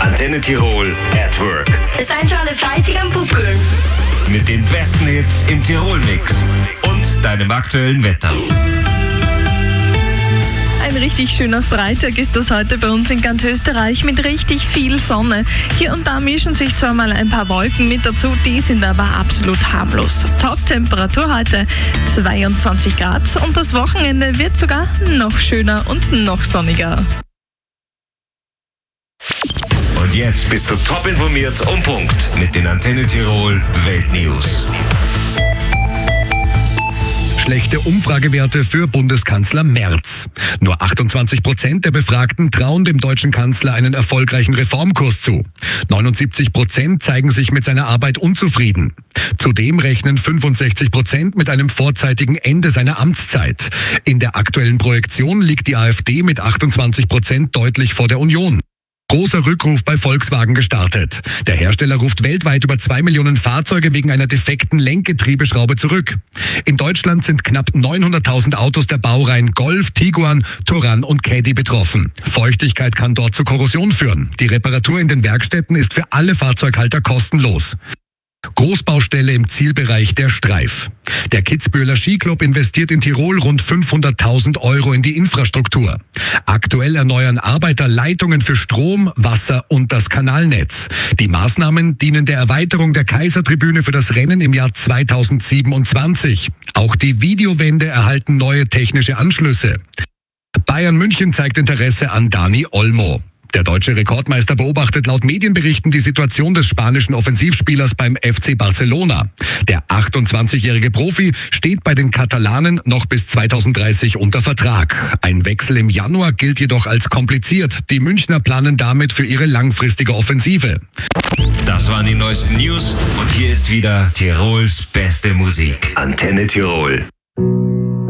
Antenne Tirol at Work. Seid schon alle fleißig am Pupkeln. Mit den besten Hits im Tirol-Mix und deinem aktuellen Wetter. Ein richtig schöner Freitag ist das heute bei uns in ganz Österreich mit richtig viel Sonne. Hier und da mischen sich zwar mal ein paar Wolken mit dazu, die sind aber absolut harmlos. Top-Temperatur heute 22 Grad und das Wochenende wird sogar noch schöner und noch sonniger. Und jetzt bist du top informiert und Punkt mit den Antenne Tirol Weltnews. Schlechte Umfragewerte für Bundeskanzler Merz. Nur 28% der Befragten trauen dem deutschen Kanzler einen erfolgreichen Reformkurs zu. 79% zeigen sich mit seiner Arbeit unzufrieden. Zudem rechnen 65% mit einem vorzeitigen Ende seiner Amtszeit. In der aktuellen Projektion liegt die AfD mit 28% deutlich vor der Union. Großer Rückruf bei Volkswagen gestartet. Der Hersteller ruft weltweit über 2 Millionen Fahrzeuge wegen einer defekten Lenkgetriebeschraube zurück. In Deutschland sind knapp 900.000 Autos der Baureihen Golf, Tiguan, Touran und Caddy betroffen. Feuchtigkeit kann dort zu Korrosion führen. Die Reparatur in den Werkstätten ist für alle Fahrzeughalter kostenlos. Großbaustelle im Zielbereich der Streif. Der Kitzbüheler Skiclub investiert in Tirol rund 500.000 Euro in die Infrastruktur. Aktuell erneuern Arbeiter Leitungen für Strom, Wasser und das Kanalnetz. Die Maßnahmen dienen der Erweiterung der Kaisertribüne für das Rennen im Jahr 2027. Auch die Videowände erhalten neue technische Anschlüsse. Bayern München zeigt Interesse an Dani Olmo. Der deutsche Rekordmeister beobachtet laut Medienberichten die Situation des spanischen Offensivspielers beim FC Barcelona. Der 28-jährige Profi steht bei den Katalanen noch bis 2030 unter Vertrag. Ein Wechsel im Januar gilt jedoch als kompliziert. Die Münchner planen damit für ihre langfristige Offensive. Das waren die neuesten News und hier ist wieder Tirols beste Musik. Antenne Tirol.